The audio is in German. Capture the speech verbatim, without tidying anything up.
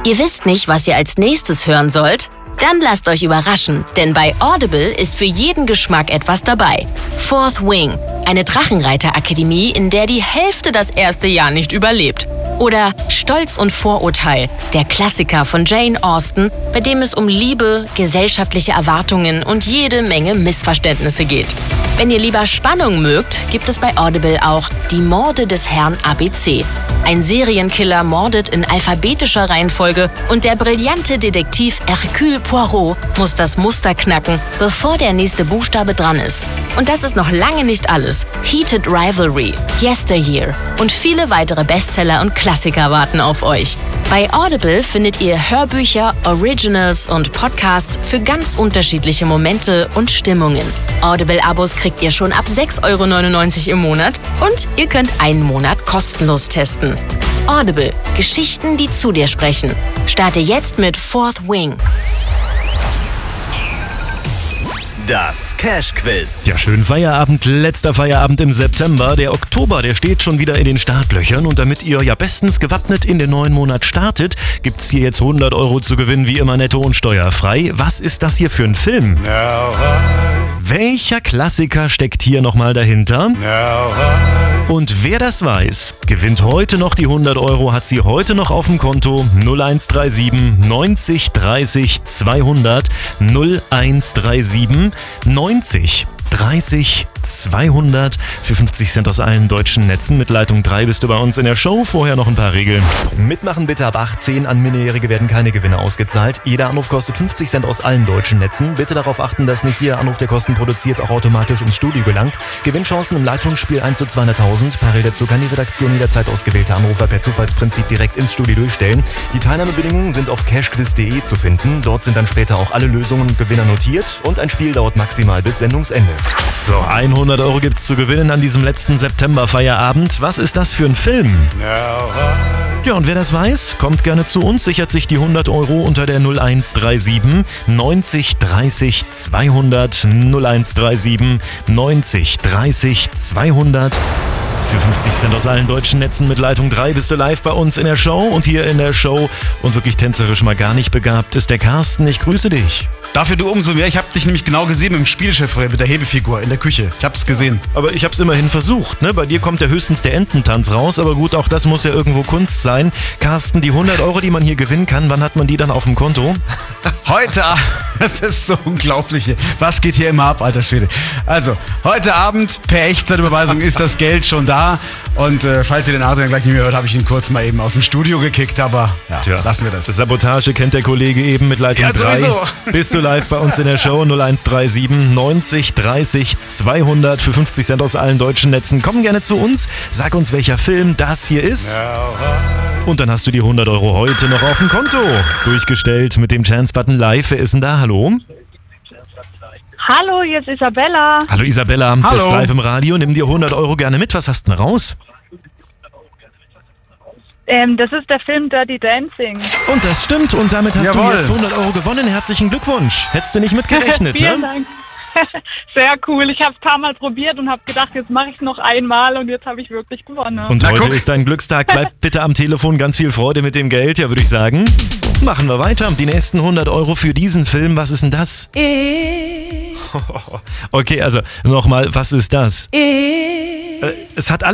Ihr wisst nicht, was ihr als nächstes hören sollt? Dann lasst euch überraschen, denn bei Audible ist für jeden Geschmack etwas dabei. Fourth Wing, eine Drachenreiterakademie, in der die Hälfte das erste Jahr nicht überlebt. Oder Stolz und Vorurteil, der Klassiker von Jane Austen, bei dem es um Liebe, gesellschaftliche Erwartungen und jede Menge Missverständnisse geht. Wenn ihr lieber Spannung mögt, gibt es bei Audible auch Die Morde des Herrn A B C. Ein Serienkiller mordet in alphabetischer Reihenfolge und der brillante Detektiv Hercule Poirot muss das Muster knacken, bevor der nächste Buchstabe dran ist. Und das ist noch lange nicht alles. Heated Rivalry, Yesteryear und viele weitere Bestseller und Klassiker warten auf euch. Bei Audible findet ihr Hörbücher, Originals und Podcasts für ganz unterschiedliche Momente und Stimmungen. Audible-Abos kriegt ihr schon ab sechs Euro neunundneunzig im Monat und ihr könnt einen Monat kostenlos testen. Audible. Geschichten, die zu dir sprechen. Starte jetzt mit Fourth Wing. Das Cash-Quiz. Ja, schönen Feierabend, letzter Feierabend im September. Der Oktober, der steht schon wieder in den Startlöchern. Und damit ihr ja bestens gewappnet in den neuen Monat startet, gibt's hier jetzt hundert Euro zu gewinnen, wie immer netto und steuerfrei. Was ist das hier für ein Film? Welcher Klassiker steckt hier nochmal dahinter? Und wer das weiß, gewinnt heute noch die hundert Euro, hat sie heute noch auf dem Konto. null eins drei sieben neunzig dreißig zweihundert null eins drei sieben neunzig dreißig zweihundert für fünfzig Cent aus allen deutschen Netzen. Mit Leitung drei bist du bei uns in der Show. Vorher noch ein paar Regeln. Mitmachen bitte ab achtzehn. An Minderjährige werden keine Gewinne ausgezahlt. Jeder Anruf kostet fünfzig Cent aus allen deutschen Netzen. Bitte darauf achten, dass nicht jeder Anruf, der Kosten produziert, auch automatisch ins Studio gelangt. Gewinnchancen im Leitungsspiel eins zu zweihunderttausend. Parallel dazu kann die Redaktion jederzeit ausgewählte Anrufer per Zufallsprinzip direkt ins Studio durchstellen. Die Teilnahmebedingungen sind auf cashquiz punkt de zu finden. Dort sind dann später auch alle Lösungen und Gewinner notiert. Und ein Spiel dauert maximal bis Sendungsende. So, hundert Euro gibt's zu gewinnen an diesem letzten September-Feierabend. Was ist das für ein Film? Ja, und wer das weiß, kommt gerne zu uns, sichert sich die hundert Euro unter der null eins drei sieben neunzig dreißig zweihundert null eins drei sieben neunzig dreißig zweihundert. Für fünfzig Cent aus allen deutschen Netzen mit Leitung drei bist du live bei uns in der Show. Und hier in der Show und wirklich tänzerisch mal gar nicht begabt ist der Carsten. Ich grüße dich. Dafür du umso mehr. Ich habe dich nämlich genau gesehen mit dem Spielchef mit der Hebefigur in der Küche. Ich habe es gesehen. Aber ich habe es immerhin versucht. Ne? Bei dir kommt ja höchstens der Ententanz raus. Aber gut, auch das muss ja irgendwo Kunst sein. Carsten, die hundert Euro, die man hier gewinnen kann, wann hat man die dann auf dem Konto? Heute, das ist so unglaublich. Was geht hier immer ab, alter Schwede? Also, heute Abend per Echtzeitüberweisung ist das Geld schon da. Und äh, falls ihr den Adrian gleich nicht mehr hört, habe ich ihn kurz mal eben aus dem Studio gekickt. Aber ja, Tja, lassen wir das. Sabotage kennt der Kollege eben mit Leitung ja, drei. Sowieso. Bist du live bei uns in der Show null eins drei sieben neunzig dreißig zweihundert für fünfzig Cent aus allen deutschen Netzen. Komm gerne zu uns, sag uns, welcher Film das hier ist. Und dann hast du die hundert Euro heute noch auf dem Konto. Durchgestellt mit dem Chance-Button live. Wer ist denn da? Hallo? Hallo, hier ist Isabella. Hallo Isabella, Hallo. Bist live im Radio. Nimm dir hundert Euro gerne mit. Was hast du denn raus? Ähm, das ist der Film Dirty Dancing. Und das stimmt. Und damit hast Jawohl. du jetzt hundert Euro gewonnen. Herzlichen Glückwunsch. Hättest du nicht mitgerechnet, Vielen ne? Dank. Sehr cool. Ich habe es ein paar Mal probiert und habe gedacht, jetzt mache ich es noch einmal und jetzt habe ich wirklich gewonnen. Und Na, heute guck. ist dein Glückstag. Bleib bitte am Telefon. Ganz viel Freude mit dem Geld. Ja, würde ich sagen. Machen wir weiter. Die nächsten hundert Euro für diesen Film. Was ist denn das? Okay, also nochmal, was ist das? Äh, es hat